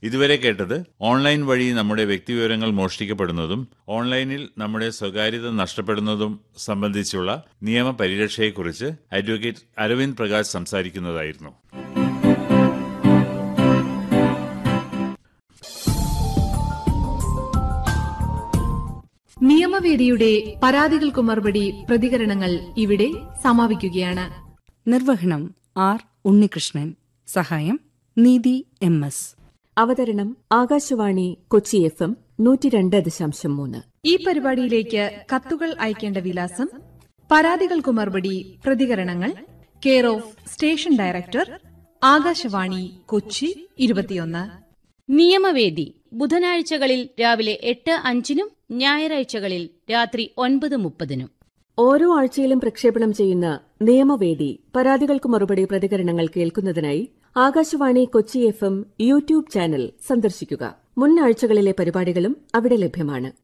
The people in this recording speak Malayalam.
ഇതുവരെ കേട്ടത് ഓൺലൈൻ വഴി നമ്മുടെ വ്യക്തിവിവരങ്ങൾ മോഷ്ടിക്കപ്പെടുന്നതും ഓൺലൈനിൽ നമ്മുടെ സ്വകാര്യത നഷ്ടപ്പെടുന്നതും സംബന്ധിച്ചുള്ള നിയമപരിരക്ഷയെക്കുറിച്ച് അഡ്വക്കേറ്റ് അരവിന്ദ് പ്രകാശ് സംസാരിക്കുന്നതായിരുന്നു. നിയമവേദിയുടെ പരാതികൾക്കു മറുപടി പ്രതികരണങ്ങൾ ഇവിടെ സമാപിക്കുകയാണ്. നിർവഹണം ആർ ഉണ്ണികൃഷ്ണൻ. സഹായം നീതി MS. അവതരണം ആകാശവാണി കൊച്ചി FM 102.3. ഈ പരിപാടിയിലേക്ക് കത്തുകൾ അയക്കേണ്ട വിലാസം: പരാതികൾക്കു മറുപടി പ്രതികരണങ്ങൾ, care of station director, Akashvani Kochi 21. നിയമവേദി ബുധനാഴ്ചകളിൽ രാവിലെ 8:05 ഞായറാഴ്ചകളിൽ രാത്രി 9:30. ഓരോ ആഴ്ചയിലും പ്രക്ഷേപണം ചെയ്യുന്ന നിയമവേദി പരാതികൾക്ക് മറുപടി പ്രതികരണങ്ങൾ കേൾക്കുന്നതിനായി Akashvani Kochi FM YouTube channel സന്ദർശിക്കുക. മുൻ ആഴ്ചകളിലെ പരിപാടികളും അവിടെ ലഭ്യമാണ്.